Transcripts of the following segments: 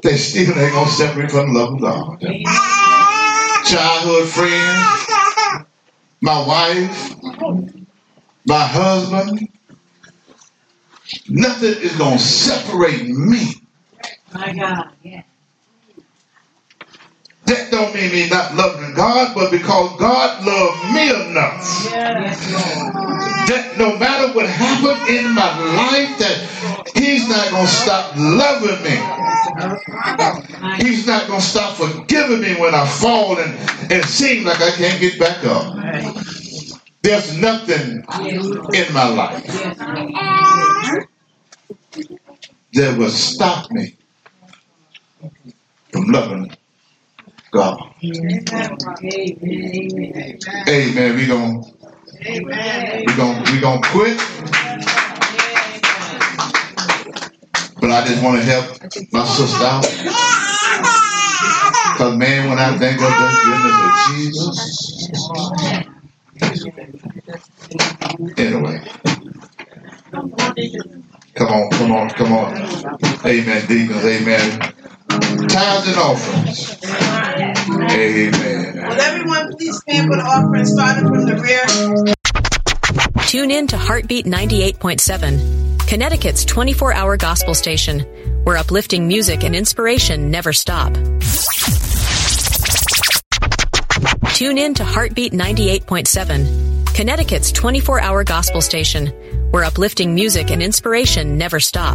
they still ain't going to separate from the love of God. Childhood friends, my wife, my husband, nothing is going to separate me. My God, yeah. That don't mean me not loving God, but because God loved me enough. Yes, That no matter what happened in my life, that He's not going to stop loving me. He's not going to stop forgiving me when I fall and it seems like I can't get back up. There's nothing in my life that will stop me from loving God. Amen. We gonna quit. But I just want to help my sister out. Because man, when I think of the goodness of Jesus. Anyway. Come on. Amen, deacons, amen. Tithes and offerings. Amen. Will everyone please stand for the offering starting from the rear? Tune in to Heartbeat 98.7, Connecticut's 24-hour gospel station, where uplifting music and inspiration never stop. Tune in to Heartbeat 98.7, Connecticut's 24-hour gospel station, where uplifting music and inspiration never stop.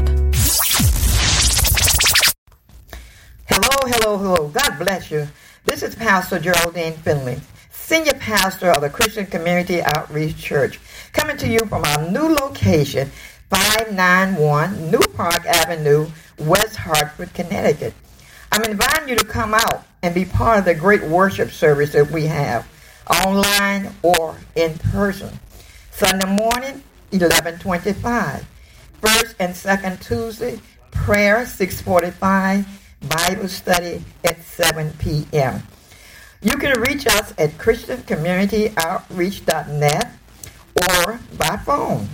Hello. God bless you. This is Pastor Geraldine Finley, Senior Pastor of the Christian Community Outreach Church, coming to you from our new location, 591 New Park Avenue, West Hartford, Connecticut. I'm inviting you to come out and be part of the great worship service that we have, online or in person. Sunday morning, 11:25. First and second Tuesday, prayer, 6:45. Bible study at 7 p.m. You can reach us at ChristianCommunityOutreach.net or by phone,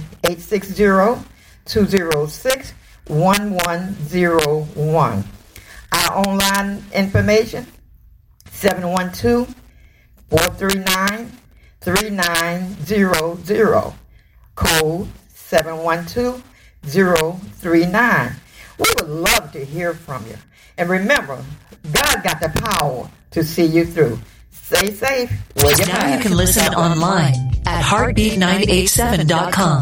860-206-1101. Our online information, 712-439-3900, code 712039. We would love to hear from you. And remember, God got the power to see you through. Stay safe. Now you can listen online at heartbeat987.com.